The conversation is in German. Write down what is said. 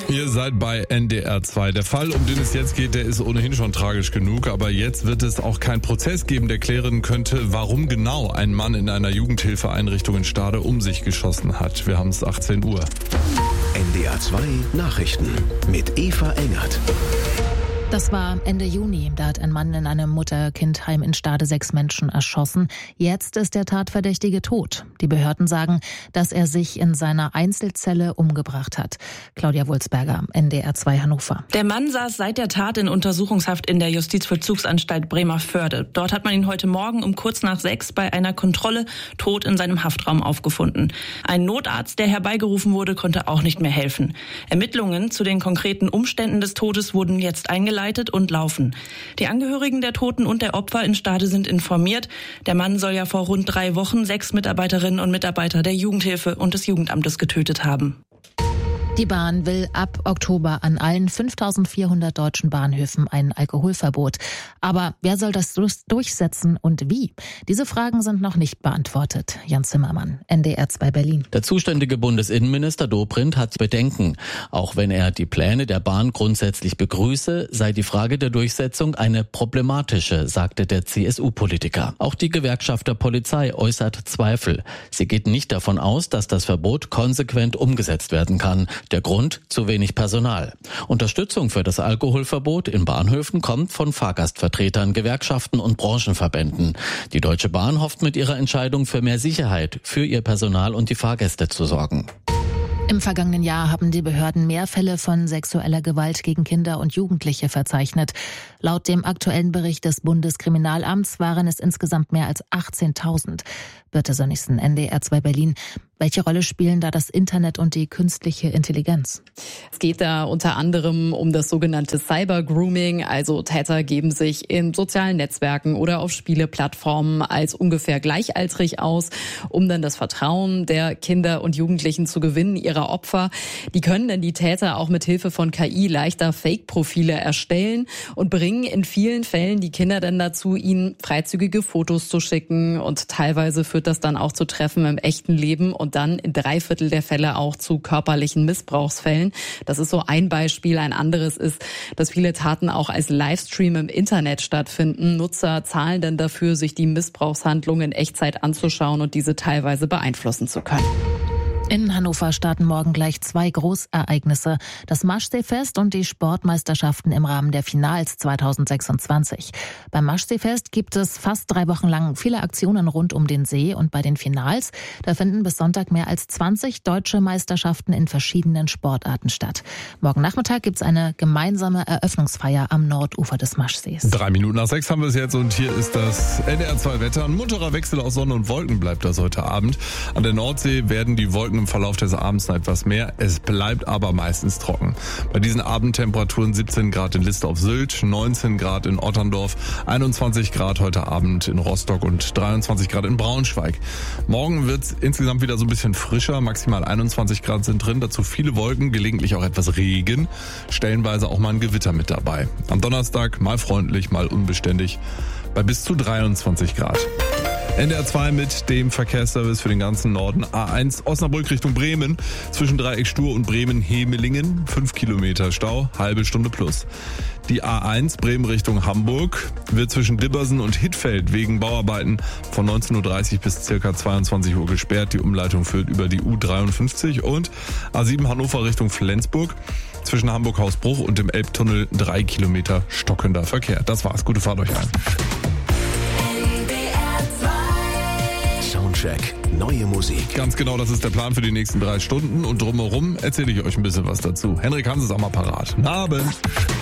Ihr seid bei NDR 2. Der Fall, um den es jetzt geht, der ist ohnehin schon tragisch genug. Aber jetzt wird es auch keinen Prozess geben, der klären könnte, warum genau ein Mann in einer Jugendhilfeeinrichtung in Stade um sich geschossen hat. Wir haben es 18 Uhr. NDR 2 Nachrichten mit Eva Engert. Das war Ende Juni. Da hat ein Mann in einem Mutter-Kind-Heim in Stade 6 Menschen erschossen. Jetzt ist der Tatverdächtige tot. Die Behörden sagen, dass er sich in seiner Einzelzelle umgebracht hat. Claudia Wulzberger, NDR 2 Hannover. Der Mann saß seit der Tat in Untersuchungshaft in der Justizvollzugsanstalt Bremervörde. Dort hat man ihn heute Morgen um kurz nach 6 bei einer Kontrolle tot in seinem Haftraum aufgefunden. Ein Notarzt, der herbeigerufen wurde, konnte auch nicht mehr helfen. Ermittlungen zu den konkreten Umständen des Todes wurden jetzt eingeleitet und laufen. Die Angehörigen der Toten und der Opfer in Stade sind informiert. Der Mann soll ja vor rund 3 Wochen 6 Mitarbeiterinnen und Mitarbeiter der Jugendhilfe und des Jugendamtes getötet haben. Die Bahn will ab Oktober an allen 5.400 deutschen Bahnhöfen ein Alkoholverbot. Aber wer soll das durchsetzen und wie? Diese Fragen sind noch nicht beantwortet. Jan Zimmermann, NDR 2 Berlin. Der zuständige Bundesinnenminister Dobrindt hat Bedenken. Auch wenn er die Pläne der Bahn grundsätzlich begrüße, sei die Frage der Durchsetzung eine problematische, sagte der CSU-Politiker. Auch die Gewerkschaft der Polizei äußert Zweifel. Sie geht nicht davon aus, dass das Verbot konsequent umgesetzt werden kann. Der Grund: zu wenig Personal. Unterstützung für das Alkoholverbot in Bahnhöfen kommt von Fahrgastvertretern, Gewerkschaften und Branchenverbänden. Die Deutsche Bahn hofft mit ihrer Entscheidung für mehr Sicherheit für ihr Personal und die Fahrgäste zu sorgen. Im vergangenen Jahr haben die Behörden mehr Fälle von sexueller Gewalt gegen Kinder und Jugendliche verzeichnet. Laut dem aktuellen Bericht des Bundeskriminalamts waren es insgesamt mehr als 18.000. Birte Sönnigsen, NDR 2 Berlin. Welche Rolle spielen da das Internet und die künstliche Intelligenz? Es geht da unter anderem um das sogenannte Cyber-Grooming. Also Täter geben sich in sozialen Netzwerken oder auf Spieleplattformen als ungefähr gleichaltrig aus, um dann das Vertrauen der Kinder und Jugendlichen zu gewinnen, ihrer Opfer. Die können dann die Täter auch mit Hilfe von KI leichter Fake-Profile erstellen und bringen in vielen Fällen die Kinder dann dazu, ihnen freizügige Fotos zu schicken. Und teilweise führt das dann auch zu Treffen im echten Leben und dann in 3/4 der Fälle auch zu körperlichen Missbrauchsfällen. Das ist so ein Beispiel. Ein anderes ist, dass viele Taten auch als Livestream im Internet stattfinden. Nutzer zahlen dann dafür, sich die Missbrauchshandlungen in Echtzeit anzuschauen und diese teilweise beeinflussen zu können. In Hannover starten morgen gleich 2 Großereignisse. Das Maschseefest und die Sportmeisterschaften im Rahmen der Finals 2026. Beim Maschseefest gibt es fast 3 Wochen lang viele Aktionen rund um den See. Und bei den Finals, da finden bis Sonntag mehr als 20 deutsche Meisterschaften in verschiedenen Sportarten statt. Morgen Nachmittag gibt es eine gemeinsame Eröffnungsfeier am Nordufer des Maschsees. 3 Minuten nach 6 haben wir es jetzt und hier ist das NDR 2 Wetter. Ein munterer Wechsel aus Sonne und Wolken bleibt das heute Abend. An der Nordsee werden die Wolken im Verlauf des Abends noch etwas mehr. Es bleibt aber meistens trocken. Bei diesen Abendtemperaturen 17 Grad in Liste auf Sylt, 19 Grad in Otterndorf, 21 Grad heute Abend in Rostock und 23 Grad in Braunschweig. Morgen wird es insgesamt wieder so ein bisschen frischer. Maximal 21 Grad sind drin. Dazu viele Wolken, gelegentlich auch etwas Regen. Stellenweise auch mal ein Gewitter mit dabei. Am Donnerstag mal freundlich, mal unbeständig bei bis zu 23 Grad. NDR 2 mit dem Verkehrsservice für den ganzen Norden. A1 Osnabrück Richtung Bremen. Zwischen Dreieck Stur und Bremen-Hemelingen. 5 Kilometer Stau, halbe Stunde plus. Die A1 Bremen Richtung Hamburg wird zwischen Dibbersen und Hittfeld wegen Bauarbeiten von 19.30 Uhr bis ca. 22 Uhr gesperrt. Die Umleitung führt über die U53 und A7 Hannover Richtung Flensburg. Zwischen Hamburg-Hausbruch und dem Elbtunnel 3 Kilometer stockender Verkehr. Das war's. Gute Fahrt euch ein. Soundcheck, neue Musik. Ganz genau, das ist der Plan für die nächsten 3 Stunden. Und drumherum erzähle ich euch ein bisschen was dazu. Henrik Hans ist am Apparat. Guten Abend.